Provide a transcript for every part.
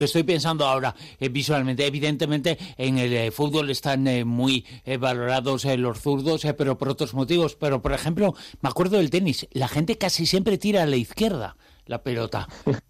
Estoy pensando ahora visualmente. Evidentemente, en el fútbol están muy valorados los zurdos, pero por otros motivos. Pero, por ejemplo, me acuerdo del tenis. La gente casi siempre tira a la izquierda la pelota.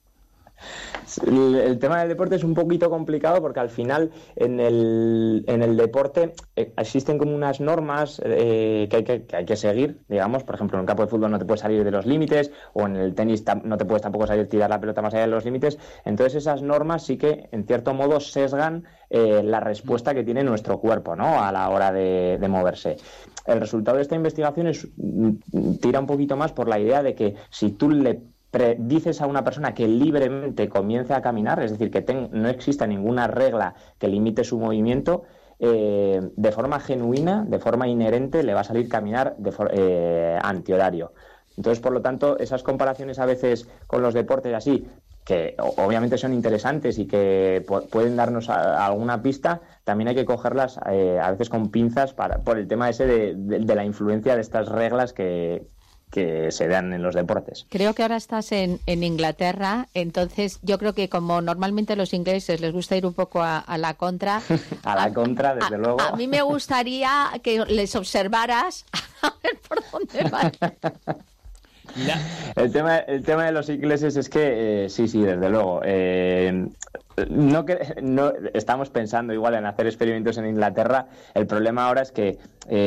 El tema del deporte es un poquito complicado porque al final en el deporte existen como unas normas que hay que seguir, digamos. Por ejemplo, en un campo de fútbol no te puedes salir de los límites, o en el tenis no te puedes tampoco salir tirar la pelota más allá de los límites. Entonces esas normas sí que en cierto modo sesgan la respuesta que tiene nuestro cuerpo, ¿no?, a la hora de moverse. El resultado de esta investigación tira un poquito más por la idea de que si tú le dices a una persona que libremente comience a caminar, es decir, que no exista ninguna regla que limite su movimiento, de forma genuina, de forma inherente, le va a salir caminar antihorario. Entonces, por lo tanto, esas comparaciones a veces con los deportes así, que obviamente son interesantes y que pueden darnos alguna pista, también hay que cogerlas a veces con pinzas por el tema ese de la influencia de estas reglas que se dan en los deportes. Creo que ahora estás en Inglaterra, entonces yo creo que como normalmente a los ingleses les gusta ir un poco a la contra... a la contra, desde luego. A mí me gustaría que les observaras a ver por dónde van. El tema de los ingleses es que, sí, desde luego, no estamos pensando igual en hacer experimentos en Inglaterra. El problema ahora es que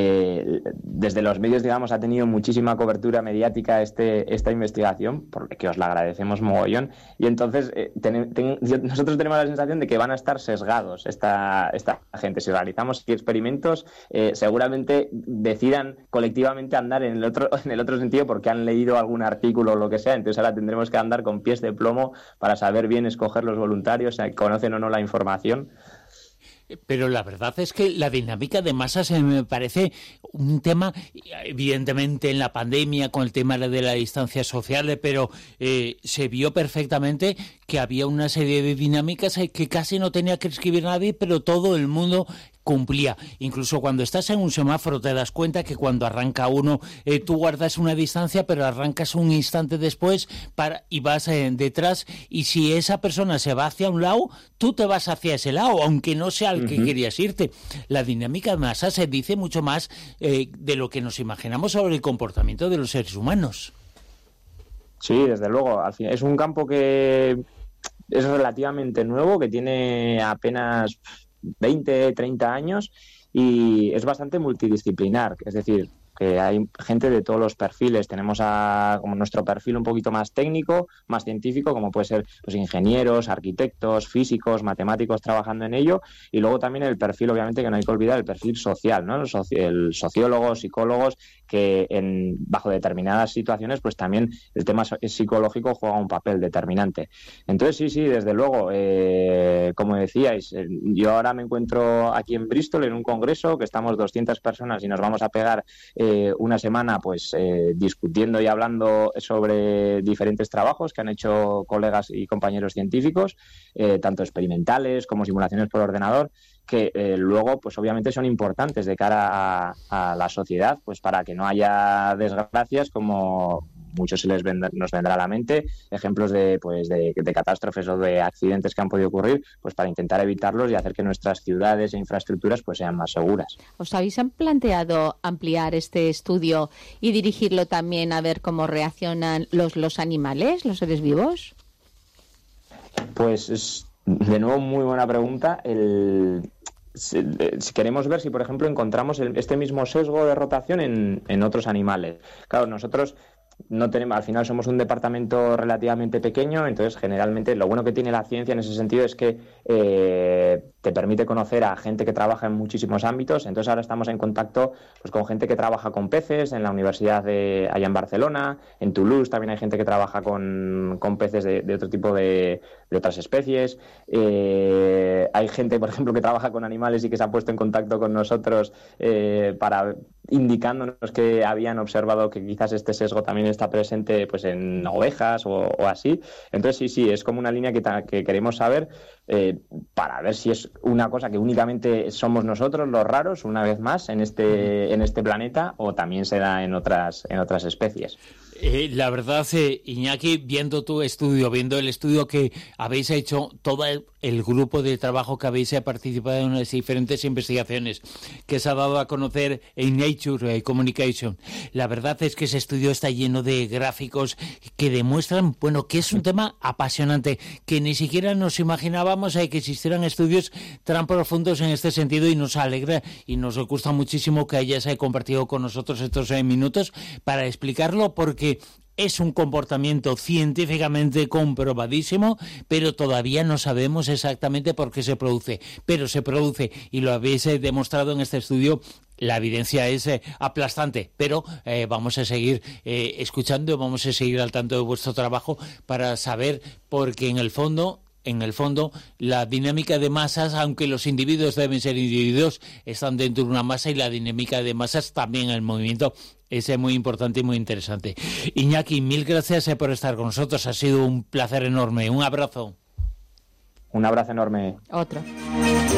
desde los medios, digamos, ha tenido muchísima cobertura mediática esta investigación, porque os la agradecemos mogollón, y entonces nosotros tenemos la sensación de que van a estar sesgados esta gente. Si realizamos experimentos, seguramente decidan colectivamente andar en el otro sentido porque han leído algún artículo o lo que sea. Entonces ahora tendremos que andar con pies de plomo para saber bien escoger los voluntarios, conocen o no la información. Pero la verdad es que la dinámica de masas me parece un tema, evidentemente en la pandemia con el tema de la distancia social, pero se vio perfectamente que había una serie de dinámicas que casi no tenía que escribir nadie, pero todo el mundo cumplía. Incluso cuando estás en un semáforo te das cuenta que cuando arranca uno tú guardas una distancia, pero arrancas un instante después y vas detrás, y si esa persona se va hacia un lado, tú te vas hacia ese lado, aunque no sea al que querías irte. La dinámica de masa se dice mucho más de lo que nos imaginamos sobre el comportamiento de los seres humanos. Sí, desde luego. Al final es un campo que es relativamente nuevo, que tiene apenas 20, 30 años y es bastante multidisciplinar, es decir, que hay gente de todos los perfiles. Tenemos como nuestro perfil un poquito más técnico, más científico, como puede ser pues ingenieros, arquitectos, físicos, matemáticos trabajando en ello, y luego también el perfil, obviamente, que no hay que olvidar, el perfil social, ¿no? El sociólogos, psicólogos, que bajo determinadas situaciones pues también el tema psicológico juega un papel determinante. Entonces sí, desde luego, como decíais, yo ahora me encuentro aquí en Bristol en un congreso que estamos 200 personas y nos vamos a pegar una semana pues discutiendo y hablando sobre diferentes trabajos que han hecho colegas y compañeros científicos, tanto experimentales como simulaciones por ordenador, que luego pues obviamente son importantes de cara a la sociedad, pues para que no haya desgracias como muchos nos vendrá a la mente, ejemplos de catástrofes o de accidentes que han podido ocurrir, pues para intentar evitarlos y hacer que nuestras ciudades e infraestructuras pues sean más seguras. ¿Os habéis planteado ampliar este estudio y dirigirlo también a ver cómo reaccionan los animales, los seres vivos? Pues es de nuevo muy buena pregunta. Si queremos ver si, por ejemplo, encontramos este mismo sesgo de rotación en otros animales. Claro, nosotros no tenemos, al final somos un departamento relativamente pequeño, entonces generalmente lo bueno que tiene la ciencia en ese sentido es que te permite conocer a gente que trabaja en muchísimos ámbitos. Entonces ahora estamos en contacto pues con gente que trabaja con peces en la universidad allá en Barcelona, en Toulouse también hay gente que trabaja con peces de otro tipo de otras especies. Hay gente, por ejemplo, que trabaja con animales y que se ha puesto en contacto con nosotros para indicándonos que habían observado que quizás este sesgo también está presente pues en ovejas o así. Entonces sí, es como una línea que queremos saber para ver si es una cosa que únicamente somos nosotros los raros, una vez más, en este planeta, o también se da en otras especies. La verdad, Iñaki, viendo tu estudio, viendo el estudio que habéis hecho, todo el grupo de trabajo que habéis participado en las diferentes investigaciones que se ha dado a conocer en Nature Communication, la verdad es que ese estudio está lleno de gráficos que demuestran, bueno, que es un tema apasionante, que ni siquiera nos imaginábamos que existieran estudios tan profundos en este sentido, y nos alegra y nos gusta muchísimo que hayas compartido con nosotros estos minutos para explicarlo, porque es un comportamiento científicamente comprobadísimo, pero todavía no sabemos exactamente por qué se produce. Pero se produce, y lo habéis demostrado en este estudio. La evidencia es aplastante, pero vamos a seguir escuchando, vamos a seguir al tanto de vuestro trabajo para saber, porque en el fondo, la dinámica de masas, aunque los individuos deben ser individuos, están dentro de una masa, y la dinámica de masas también, el movimiento, es muy importante y muy interesante. Iñaki, mil gracias por estar con nosotros. Ha sido un placer enorme. Un abrazo. Un abrazo enorme. Otro.